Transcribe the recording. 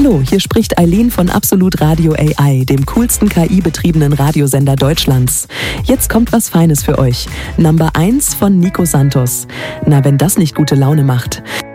Hallo, hier spricht Eileen von Absolut Radio AI, dem coolsten KI-betriebenen Radiosender Deutschlands. Jetzt kommt was Feines für euch. Number 1 von Nico Santos. Na, wenn das nicht gute Laune macht.